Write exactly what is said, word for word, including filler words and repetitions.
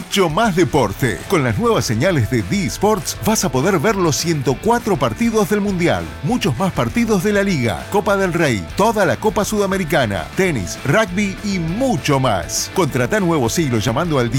mucho más deporte. Con las nuevas señales de D Sports vas a poder ver los ciento cuatro partidos del Mundial, muchos más partidos de la Liga, Copa del Rey, toda la Copa Sudamericana, tenis, rugby y mucho más. Contratá Nuevo Siglo llamando al